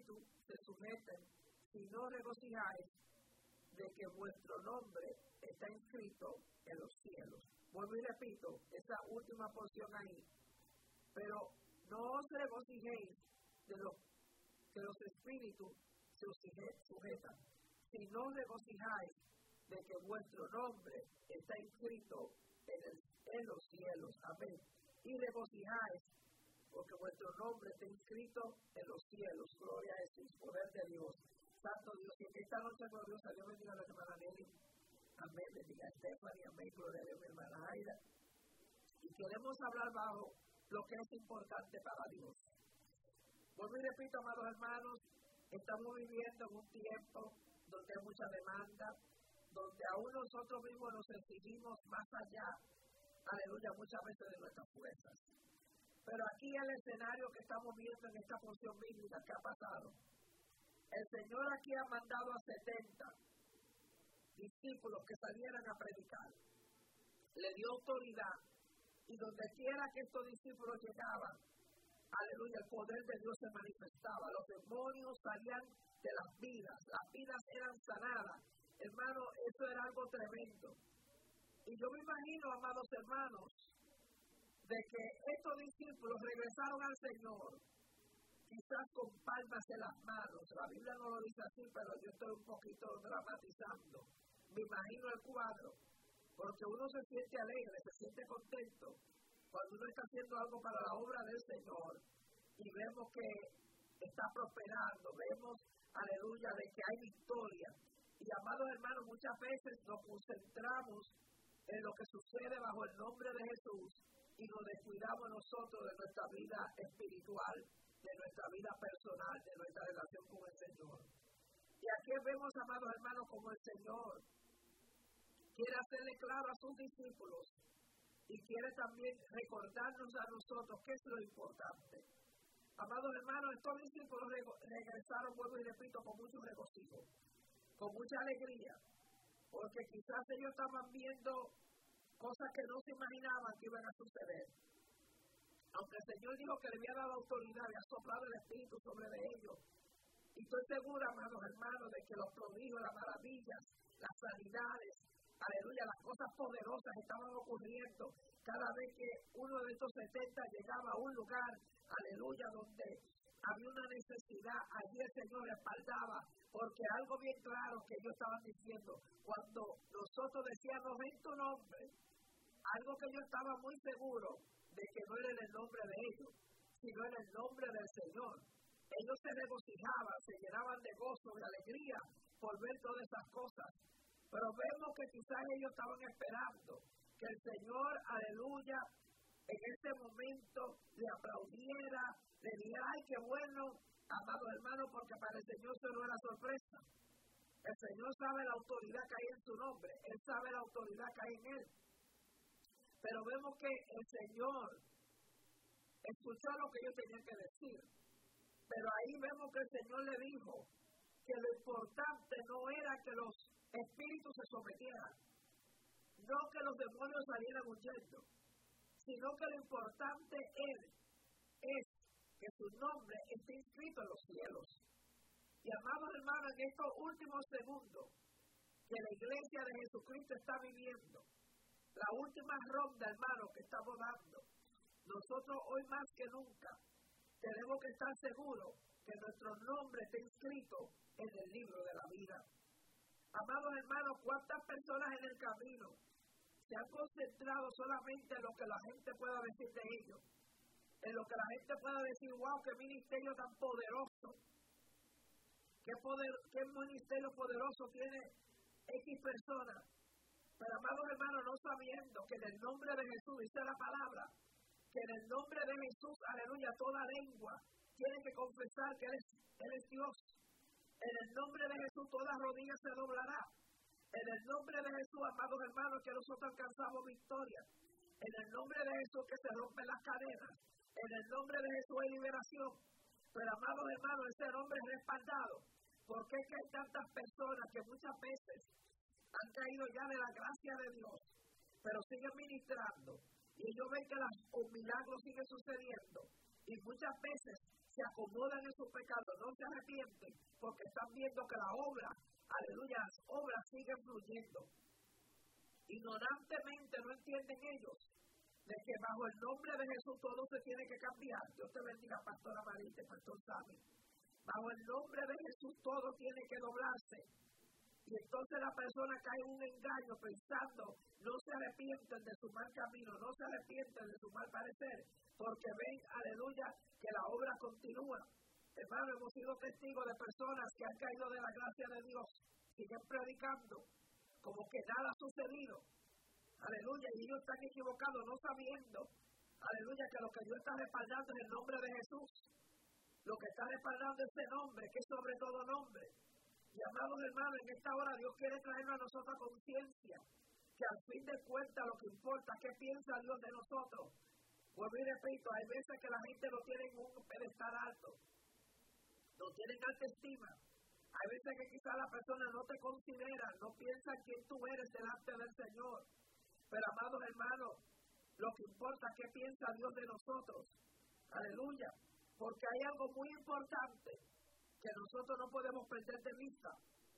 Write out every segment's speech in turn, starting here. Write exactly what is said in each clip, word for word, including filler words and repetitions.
espíritu se sujeten, si no regocijáis de que vuestro nombre está inscrito en los cielos. Vuelvo y repito esa última porción ahí. Pero no os regocijéis de lo que los espíritus se sujetan, si no regocijáis de que vuestro nombre está inscrito en, el, en los cielos. Amén. Y regocijáis porque vuestro nombre está inscrito en los cielos. Gloria a Jesús, poder de Dios. Santo Dios, y en esta noche, gloriosa, Dios bendiga a la hermana Nelly. Amén, bendiga a Stephanie, amén, gloria a Dios, mi hermana Aida. Y queremos hablar bajo lo que es importante para Dios. Vuelvo y repito, amados hermanos, estamos viviendo en un tiempo donde hay mucha demanda, donde aún nosotros mismos nos exigimos más allá, aleluya, muchas veces de nuestras fuerzas. Pero aquí el escenario que estamos viendo en esta porción bíblica que ha pasado, el Señor aquí ha mandado a setenta discípulos que salieran a predicar. Le dio autoridad y donde quiera que estos discípulos llegaban, aleluya, el poder de Dios se manifestaba. Los demonios salían de las vidas, las vidas eran sanadas. Hermano, eso era algo tremendo. Y yo me imagino, amados hermanos, de que estos discípulos regresaron al Señor, quizás con palmas en las manos. La Biblia no lo dice así, pero yo estoy un poquito dramatizando. Me imagino el cuadro, porque uno se siente alegre, se siente contento cuando uno está haciendo algo para la obra del Señor y vemos que está prosperando, vemos, aleluya, de que hay victoria. Y amados hermanos, muchas veces nos concentramos en lo que sucede bajo el nombre de Jesús y nos descuidamos nosotros de nuestra vida espiritual, de nuestra vida personal, de nuestra relación con el Señor. Y aquí vemos, amados hermanos, como el Señor quiere hacerle claro a sus discípulos y quiere también recordarnos a nosotros qué es lo importante. Amados hermanos, estos discípulos regresaron, vuelvo y repito, con mucho regocijo, con mucha alegría, porque quizás ellos estaban viendo cosas que no se imaginaban que iban a suceder. Aunque el Señor dijo que le había dado autoridad, había soplado el Espíritu sobre de ellos. Y estoy segura, amados hermanos, de que los prodigios, las maravillas, las sanidades, aleluya, las cosas poderosas estaban ocurriendo cada vez que uno de estos setenta llegaba a un lugar, aleluya, donde había una necesidad. Allí el Señor respaldaba, porque algo bien claro que ellos estaban diciendo, cuando nosotros decíamos en tu nombre, algo que yo estaba muy seguro de que no era en el nombre de ellos, sino en el nombre del Señor. Ellos se regocijaban, se llenaban de gozo, de alegría por ver todas esas cosas. Pero vemos que quizás ellos estaban esperando que el Señor, aleluya, en ese momento le aplaudiera, le dijera, ay, qué bueno, amado hermano, porque para el Señor eso no era sorpresa. El Señor sabe la autoridad que hay en su nombre, Él sabe la autoridad que hay en Él. Pero vemos que el Señor escuchó lo que ellos tenían que decir. Pero ahí vemos que el Señor le dijo que lo importante no era que los espíritus se sometieran, no que los demonios salieran huyendo, sino que lo importante es, es que su nombre esté inscrito en los cielos. Y amados hermanos, en estos últimos segundos que la iglesia de Jesucristo está viviendo, la última ronda, hermano, que estamos dando, nosotros hoy más que nunca tenemos que estar seguros que nuestro nombre esté inscrito en el libro de la vida. Amados hermanos, ¿cuántas personas en el camino se han concentrado solamente en lo que la gente pueda decir de ellos? En lo que la gente pueda decir, wow, qué ministerio tan poderoso, qué, poder, qué ministerio poderoso tiene X personas. Pero amados hermanos, no sabiendo que en el nombre de Jesús, dice la palabra, que en el nombre de Jesús, aleluya, toda lengua tiene que confesar que Él es, Él es Dios. En el nombre de Jesús toda rodilla se doblará. En el nombre de Jesús, amados hermanos, que nosotros alcanzamos victoria. En el nombre de Jesús que se rompen las cadenas. En el nombre de Jesús hay liberación. Pero amados hermanos, ese nombre es respaldado. ¿Por qué es que hay tantas personas que muchas veces han caído ya de la gracia de Dios, pero siguen ministrando? Y ellos ven que los milagros siguen sucediendo. Y muchas veces se acomodan en su pecado, no se arrepienten, porque están viendo que la obra, aleluya, las obras siguen fluyendo. Ignorantemente no entienden ellos de que bajo el nombre de Jesús todo se tiene que cambiar. Dios te bendiga, pastora Marita, pastor Sammy. Bajo el nombre de Jesús todo tiene que doblarse. Y entonces la persona cae en un engaño pensando, no se arrepienten de su mal camino, no se arrepienten de su mal parecer, porque ven, aleluya, que la obra continúa. Hermano, hemos sido testigos de personas que han caído de la gracia de Dios, siguen predicando, como que nada ha sucedido. Aleluya, y ellos están equivocados, no sabiendo, aleluya, que lo que Dios está respaldando es el nombre de Jesús. Lo que está respaldando es ese nombre, que es sobre todo nombre. Y amados hermanos, en esta hora Dios quiere traernos a nosotros a conciencia, que al fin de cuentas lo que importa es qué piensa Dios de nosotros. Vuelvo y repito, hay veces que la gente lo tiene en un pedestal alto, no tienen alta estima. Hay veces que quizás la persona no te considera, no piensa quién tú eres delante del Señor. Pero amados hermanos, lo que importa es qué piensa Dios de nosotros. Aleluya, porque hay algo muy importante que nosotros no podemos perder de vista.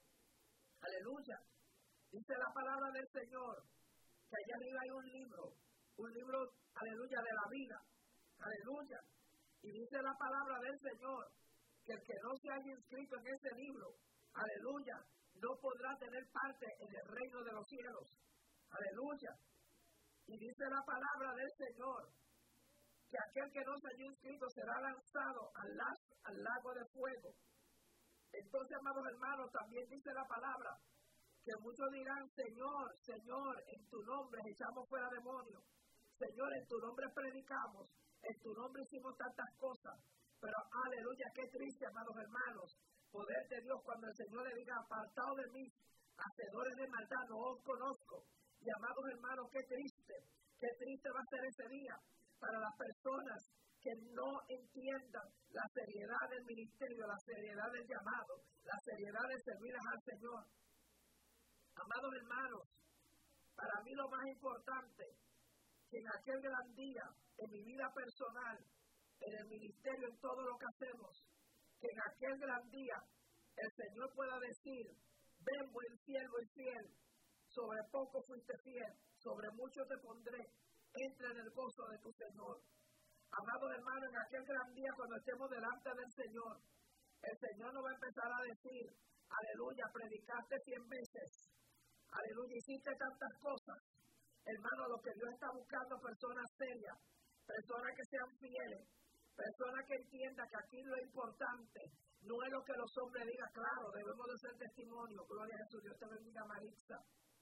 Aleluya. Dice la palabra del Señor que allá arriba hay un libro, un libro, aleluya, de la vida. Aleluya. Y dice la palabra del Señor que el que no se haya inscrito en ese libro, aleluya, no podrá tener parte en el reino de los cielos. Aleluya. Y dice la palabra del Señor que aquel que no se haya inscrito será lanzado al, al lago de fuego. Entonces, amados hermanos, también dice la palabra que muchos dirán, Señor, Señor, en tu nombre echamos fuera demonios. Señor, en tu nombre predicamos, en tu nombre hicimos tantas cosas. Pero, aleluya, qué triste, amados hermanos, poder de Dios cuando el Señor le diga, apartado de mí, hacedores de maldad, no os conozco. Y, amados hermanos, qué triste, qué triste va a ser ese día para las personas que no entiendan la seriedad del ministerio, la seriedad del llamado, la seriedad de servir al Señor. Amados hermanos, para mí lo más importante, que en aquel gran día, en mi vida personal, en el ministerio, en todo lo que hacemos, que en aquel gran día, el Señor pueda decir, ven buen siervo y fiel, sobre poco fuiste fiel, sobre mucho te pondré, entra en el gozo de tu Señor. Amados hermanos, en aquel gran día cuando estemos delante del Señor, el Señor nos va a empezar a decir, aleluya, predicaste cien veces, aleluya, hiciste tantas cosas. Hermano, lo que Dios está buscando, personas serias, personas que sean fieles, personas que entiendan que aquí lo importante no es lo que los hombres digan, claro, debemos de ser testimonio, gloria a Jesús, Dios te bendiga, Maritza.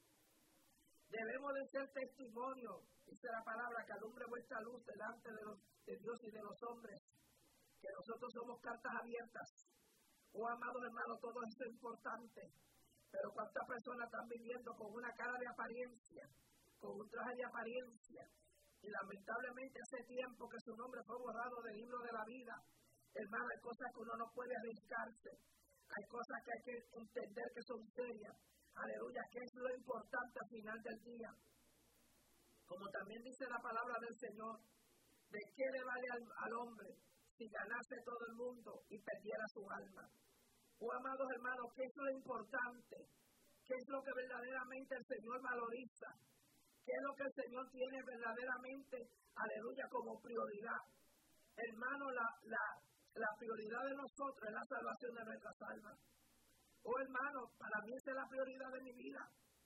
Debemos de ser testimonio, dice la palabra, que alumbre vuestra luz delante de, los, de Dios y de los hombres, que nosotros somos cartas abiertas. Oh, amados hermanos, todo esto es importante, pero cuántas personas están viviendo con una cara de apariencia, con un traje de apariencia, y lamentablemente hace tiempo que su nombre fue borrado del libro de la vida. Hermano, hay cosas que uno no puede arriesgarse, hay cosas que hay que entender que son serias. Aleluya, que es lo importante al final del día. Como también dice la palabra del Señor, ¿de qué le vale al, al hombre si ganase todo el mundo y perdiera su alma? Oh, amados hermanos, ¿qué es lo importante? ¿Qué es lo que verdaderamente el Señor valoriza? ¿Qué es lo que el Señor tiene verdaderamente, aleluya, como prioridad? Hermano, la, la, la prioridad de nosotros es la salvación de nuestras almas. Oh, hermano, para mí esa es la prioridad de mi vida.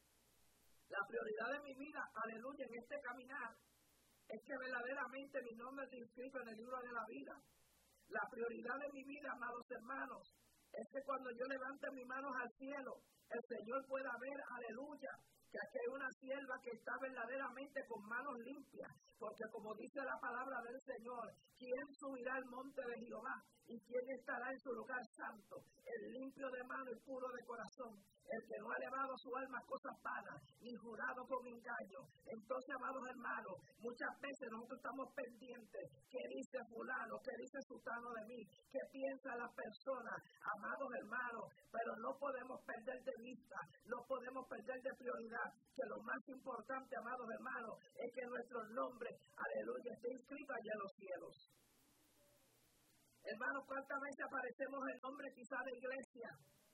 La prioridad de mi vida, aleluya, en este caminar, es que verdaderamente mi nombre es inscrito en el libro de la vida. La prioridad de mi vida, amados hermanos, es que cuando yo levante mis manos al cielo, el Señor pueda ver, aleluya, que aquí hay una sierva que está verdaderamente con manos limpias, porque como dice la palabra del Señor, ¿quién subirá al monte de Jehová? ¿Y quién estará en su lugar santo? El limpio de mano y puro de corazón, el que no ha elevado su alma a cosas vanas, ni jurado con engaño. Entonces, amados hermanos, muchas veces nosotros estamos pendientes, ¿qué dice fulano? ¿Qué dice sutano de mí? ¿Qué piensa la persona? Amados hermanos, pero no podemos perder de vista, no podemos perder de prioridad, que lo más importante, amados hermanos, es que nuestro nombre, aleluya, esté inscrito allá en los cielos. Hermanos, ¿cuántas veces aparecemos en nombre quizá de iglesia?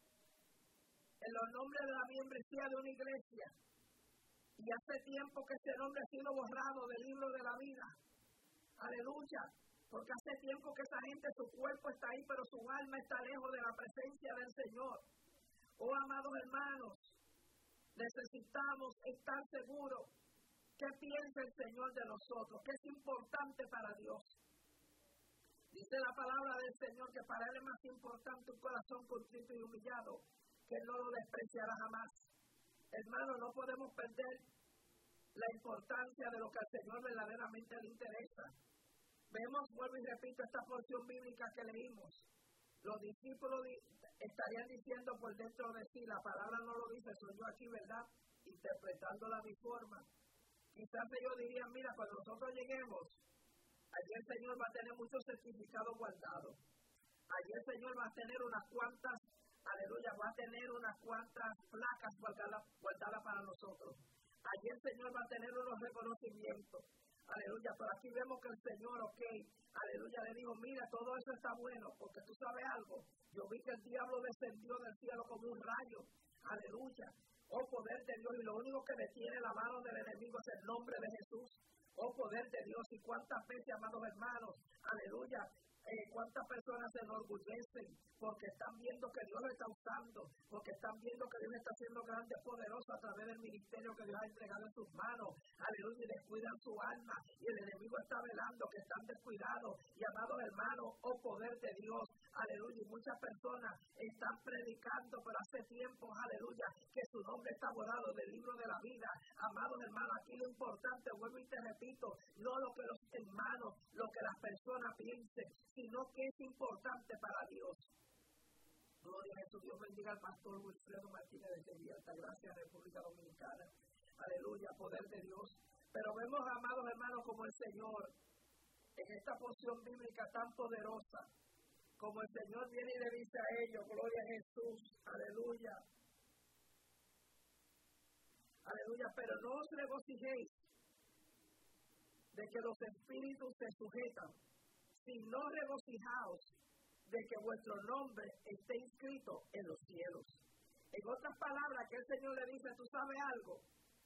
En los nombres de la membresía de una iglesia. Y hace tiempo que ese nombre ha sido borrado del libro de la vida. Aleluya. Porque hace tiempo que esa gente, su cuerpo está ahí, pero su alma está lejos de la presencia del Señor. Oh, amados hermanos, necesitamos estar seguros qué piensa el Señor de nosotros, qué es importante para Dios. Dice la palabra del Señor que para Él es más importante un corazón contrito y humillado, que Él no lo despreciará jamás. Hermanos, no podemos perder la importancia de lo que al Señor verdaderamente le interesa. Vemos, vuelvo y repito, esta porción bíblica que leímos. Los discípulos di- estarían diciendo por dentro de sí, la palabra no lo dice, soy yo aquí, ¿verdad? Interpretándola a mi forma. Quizás ellos dirían, mira, cuando nosotros lleguemos, allí el Señor va a tener muchos certificados guardados. Allí el Señor va a tener unas cuantas, aleluya, va a tener unas cuantas placas guardadas, guardadas para nosotros. Allí el Señor va a tener unos reconocimientos. Aleluya, pero aquí vemos que el Señor, ok, aleluya, le dijo, mira, todo eso está bueno, porque tú sabes algo, yo vi que el diablo descendió del cielo como un rayo, aleluya, oh poder de Dios, y lo único que detiene la mano del enemigo es el nombre de Jesús, oh poder de Dios, y cuántas veces, amados hermanos, aleluya, eh, cuántas personas se enorgullecen porque están viendo que Dios lo está usando, porque están viendo que Dios está haciendo grande, poderoso a través del ministerio que Dios ha entregado en sus manos, aleluya, y descuidan su alma, y el enemigo está velando que están descuidados, y amados hermanos, oh poder de Dios, aleluya, y muchas personas están predicando, pero hace tiempo, aleluya, que su nombre está borrado del libro de la vida. Amados hermanos, aquí lo importante, vuelvo y te repito, no lo que los hermanos, lo que las personas piensen, sino que es importante para Dios. Gloria a Jesús. Dios bendiga al pastor Wilfredo Martínez de Sevilla, Altagracia, República Dominicana. Aleluya, poder de Dios. Pero vemos, amados hermanos, como el Señor, en esta porción bíblica tan poderosa, como el Señor viene y le dice a ellos, gloria a Jesús, aleluya. Aleluya, pero no os regocijéis de que los espíritus se sujetan, sino regocijaos de que vuestro nombre esté inscrito en los cielos. En otras palabras, que el Señor le dice, tú sabes algo,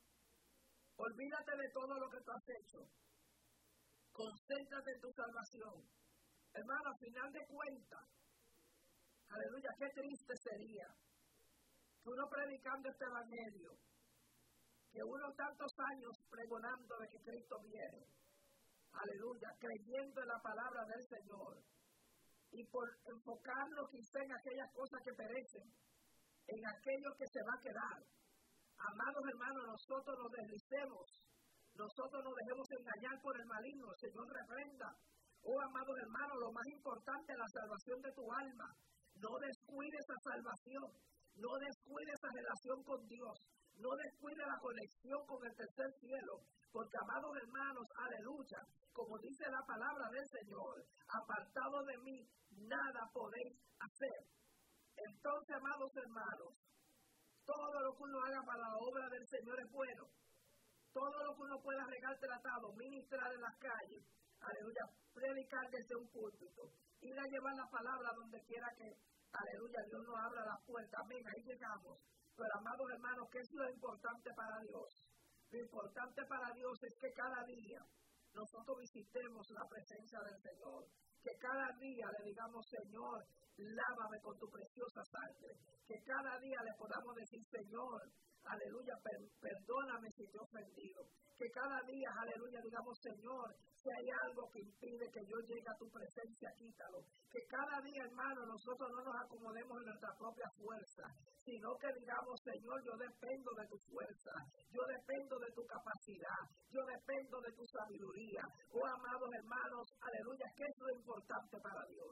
olvídate de todo lo que tú has hecho, concéntrate en tu salvación. Hermano, al final de cuentas, aleluya, qué triste sería que uno predicando este evangelio, que uno tantos años pregonando de que Cristo viene, aleluya, creyendo en la palabra del Señor, y por enfocarnos quizá en aquellas cosas que perecen, en aquello que se va a quedar. Amados hermanos, nosotros nos deslicemos, nosotros nos dejemos engañar por el maligno, el Señor reprenda. Oh, amados hermanos, lo más importante es la salvación de tu alma. No descuides esa salvación, no descuides esa relación con Dios, no descuides la conexión con el tercer cielo, porque, amados hermanos, aleluya, como dice la palabra del Señor, apartado de mí, nada podéis hacer. Entonces, amados hermanos, todo lo que uno haga para la obra del Señor es bueno. Todo lo que uno pueda regar tratado, ministrar en las calles, aleluya, predicar desde un púlpito, ir a llevar la palabra donde quiera que, aleluya, Dios nos abra las puertas, amén, ahí llegamos. Pero, amados hermanos, ¿qué es lo importante para Dios? Lo importante para Dios es que cada día nosotros visitemos la presencia del Señor, que cada día le digamos, Señor, lávame con tu preciosa sangre, que cada día le podamos decir, Señor, aleluya, per, perdóname si te he ofendido, que cada día, aleluya, digamos, Señor, si hay algo que impide que yo llegue a tu presencia, quítalo, que cada día, hermano, nosotros no nos acomodemos en nuestra propia fuerza, sino que digamos, Señor, yo dependo de tu fuerza, yo dependo de tu capacidad, yo dependo de tu sabiduría. Oh, amados hermanos, aleluya, ¿qué es lo importante para Dios?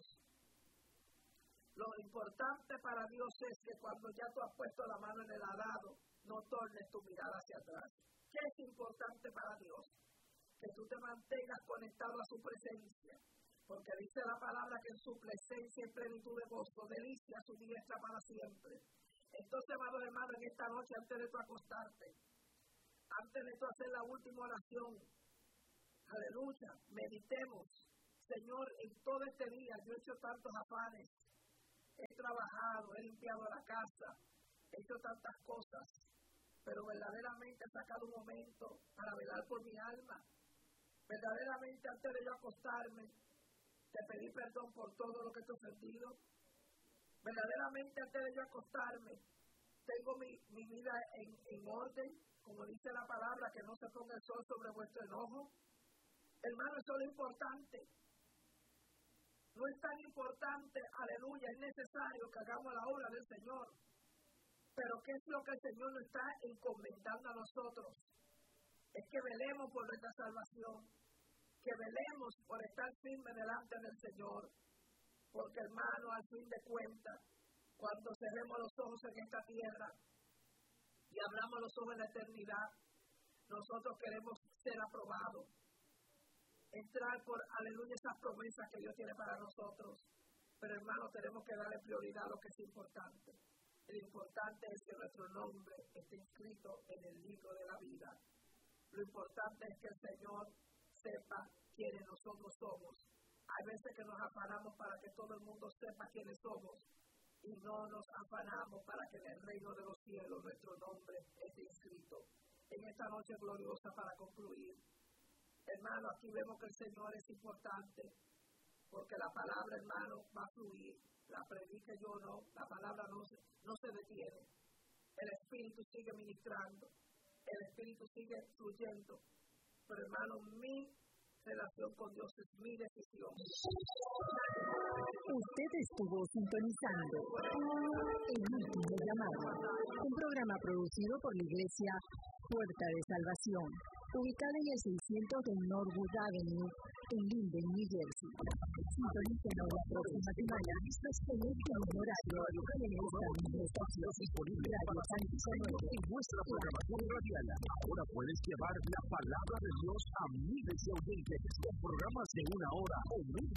Lo importante para Dios es que cuando ya tú has puesto la mano en el arado, no tornes tu mirada hacia atrás. ¿Qué es importante para Dios? Que tú te mantengas conectado a su presencia, porque dice la palabra que en su presencia y plenitud de gozo, delicia su diestra para siempre. Entonces, amados hermanos, en esta noche, antes de tu acostarte, antes de tu hacer la última oración, aleluya, meditemos Señor, en todo este día yo he hecho tantos afanes, he trabajado, he limpiado la casa, he hecho tantas cosas, pero verdaderamente he sacado un momento para velar por mi alma. Verdaderamente antes de yo acostarme, te pedí perdón por todo lo que te he ofendido. Verdaderamente antes de yo acostarme, tengo mi, mi vida en, en orden, como dice la palabra, que no se ponga el sol sobre vuestro enojo. Hermano, eso es lo importante. No es tan importante, aleluya, es necesario que hagamos la obra del Señor. Pero ¿qué es lo que el Señor nos está encomendando a nosotros? Es que velemos por nuestra salvación, que velemos por estar firmes delante del Señor, porque hermano, al fin de cuentas, cuando cerremos los ojos en esta tierra y abramos los ojos en la eternidad, nosotros queremos ser aprobados, entrar por, aleluya, esas promesas que Dios tiene para nosotros. Pero hermano, tenemos que darle prioridad a lo que es importante. Lo importante es que nuestro nombre esté inscrito en el libro de la vida. Lo importante es que el Señor sepa quiénes nosotros somos. Hay veces que nos afanamos para que todo el mundo sepa quiénes somos y no nos afanamos para que en el reino de los cielos nuestro nombre esté inscrito. En esta noche gloriosa, para concluir, hermano, aquí vemos que el Señor es importante, porque la palabra, hermano, va a fluir. La predique yo no, la palabra no se, no se detiene. El Espíritu sigue ministrando, el Espíritu sigue fluyendo. Pero hermano, mi relación con Dios es mi decisión. Usted estuvo sintonizando El Último Llamado, un programa producido por la Iglesia Puerta de Salvación, ubicada en el seiscientos de Norwood Avenue, en Linden, New Jersey. Sintonícenos la próxima semana en este mismo horario en esta misma estación disponible para San Isidro en nuestra programación radial. Ahora puedes llevar la palabra de Dios a miles de oyentes con programas de una hora o menos.